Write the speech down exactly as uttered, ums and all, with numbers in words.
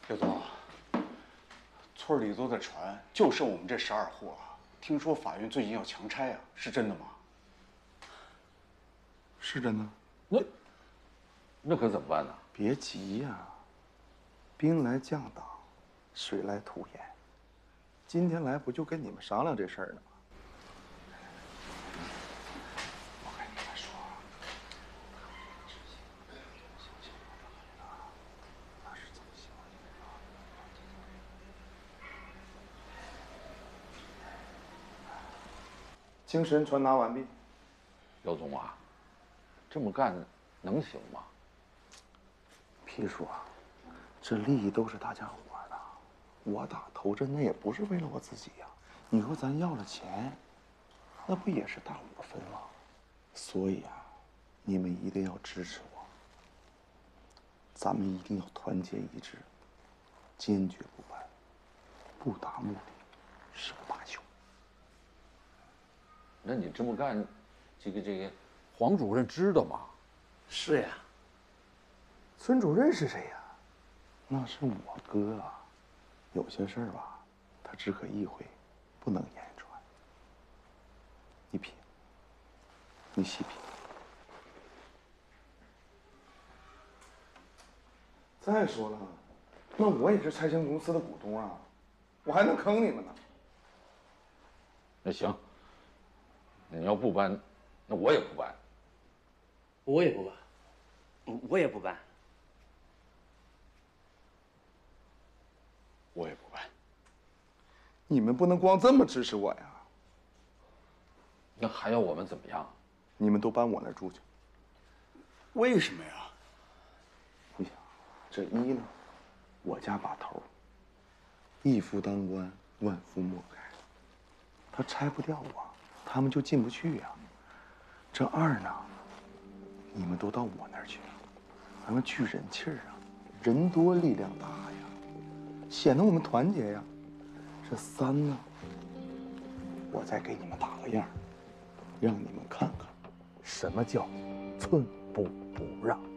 刘总，村里都在传，就剩我们这十二户了。听说法院最近要强拆啊，是真的吗？ 是真的。 那那可怎么办呢？ 别急呀、啊，兵来将挡，水来土掩。今天来不就跟你们商量这事儿呢吗？我跟你们说，那是怎么想的？精神传达完毕。 姚总啊，这么干能行吗？ 皮叔啊，这利益都是大家伙的。我打头阵那也不是为了我自己呀、啊。你说咱要了钱，那不也是大伙分吗？所以啊，你们一定要支持我。咱们一定要团结一致，坚决不败，不达目的誓不罢休。 那你这么干，这个这个，黄主任知道吗？ 是呀。 孙主任是谁呀？那是我哥啊。有些事儿吧，他只可意会，不能言传。你品，你细品。再说了，那我也是拆迁公司的股东啊，我还能坑你们呢。 那行，你要不搬，那我也不搬。 我也不搬，我也不搬。 我也不搬。 你们不能光这么支持我呀！ 那还要我们怎么样？ 你们都搬我那儿住去。 为什么呀？ 你想，这一呢，我家把头，一夫当关，万夫莫开。他拆不掉我，他们就进不去呀。这二呢，你们都到我那儿去了，咱们聚人气儿啊，人多力量大呀。显得我们团结呀。这三呢，我再给你们打个样，让你们看看什么叫寸步不让。